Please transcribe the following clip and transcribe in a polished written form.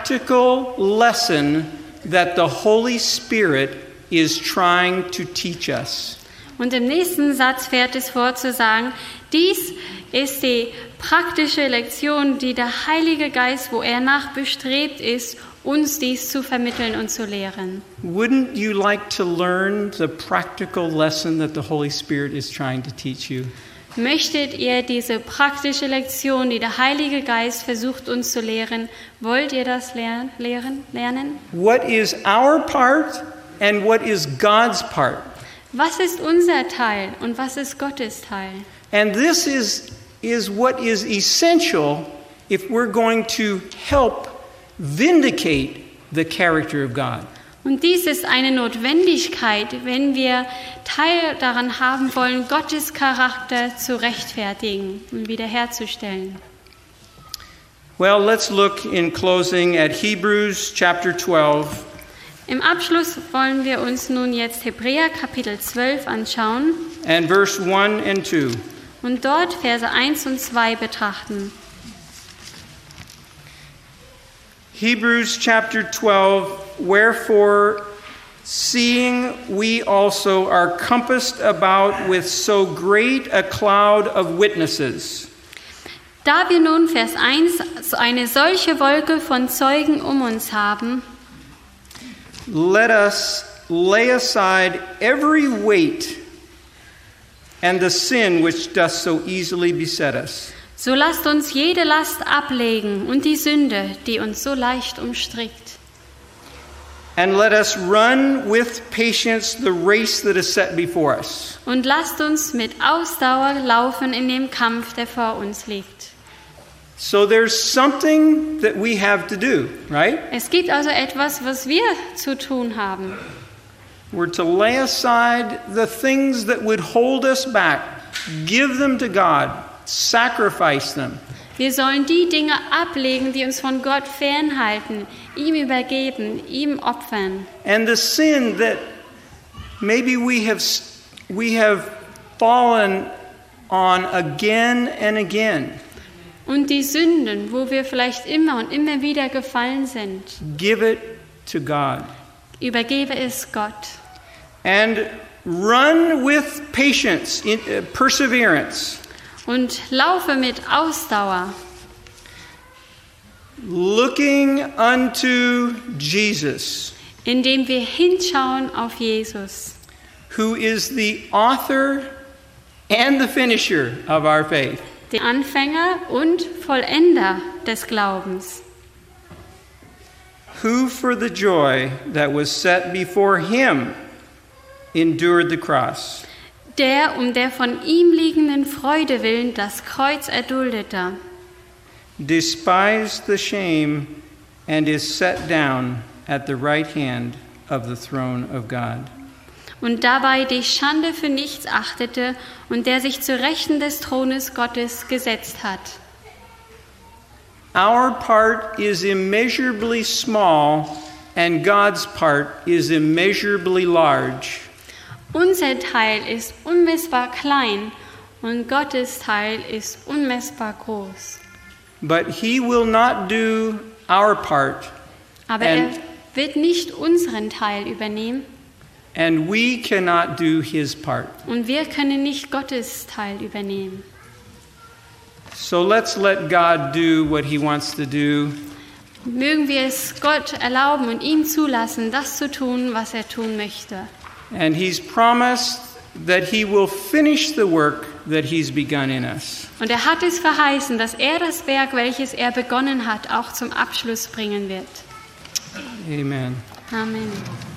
practical lesson that the Holy Spirit is trying to teach us. Und im nächsten Satz fährt es fort zu sagen, dies ist die praktische Lektion, die der Heilige Geist, wo er nach bestrebt ist, uns dies zu vermitteln und zu lehren. Wouldn't you like to learn the practical lesson that the Holy Spirit is trying to teach you? Möchtet ihr diese praktische Lektion, die der Heilige Geist versucht uns zu lehren, wollt ihr das lernen? What is our part and what is God's part? Was ist unser Teil und was ist Gottes Teil? And this is what is essential if we're going to help vindicate the character of God. Und dies ist eine Notwendigkeit, wenn wir Teil daran haben wollen, Gottes Charakter zu rechtfertigen und wiederherzustellen. Well, let's look in closing at Hebrews chapter 12. Im Abschluss wollen wir uns nun jetzt Hebräer Kapitel 12 anschauen And verse 1 and 2. und dort Verse 1 und 2 betrachten. Hebrews chapter 12, wherefore, seeing we also are compassed about with so great a cloud of witnesses. Da wir nun, Vers 1, eine solche Wolke von Zeugen um uns haben, Let us lay aside every weight and the sin which doth so easily beset us. so lasst uns jede Last ablegen und die Sünde, die uns so leicht umstrickt. And let us run with patience the race that is set before us. Und lasst uns mit Ausdauer laufen in dem Kampf, der vor uns liegt. So there's something that we have to do, right? Es gibt also etwas, was wir zu tun haben. We're to lay aside the things that would hold us back, give them to God, sacrifice them. Wir sollen die Dinge ablegen, die uns von Gott fernhalten, ihm übergeben, ihm opfern. And the sin that maybe we have fallen on again and again, Und die Sünden, wo wir vielleicht immer und immer wieder gefallen sind, give it to God. übergebe es Gott. And run with patience, perseverance, Und laufe mit Ausdauer, looking unto Jesus, indem wir hinschauen auf Jesus, who is the author and the finisher of our faith. den Anfänger und Vollender des Glaubens, Who for the joy that was set before him endured the cross, der um der von ihm liegenden Freude willen das Kreuz erduldete, despised the shame, and is set down at the right hand of the throne of God. und dabei die Schande für nichts achtete und der sich zu Rechten des Thrones Gottes gesetzt hat. Our part is immeasurably small, and God's part is immeasurably large. Unser Teil ist unmessbar klein und Gottes Teil ist unmessbar groß. But he will not do our part, Aber er wird nicht unseren Teil übernehmen and we cannot do his part. und wir können nicht Gottes Teil übernehmen. So let's let God do what he wants to do. Mögen wir es Gott erlauben und ihm zulassen, das zu tun, was er tun möchte. And he's promised that he will finish the work that he's begun in us. Und er hat es verheißen, dass er das Werk, welches er begonnen hat, auch zum Abschluss bringen wird. Amen. Amen.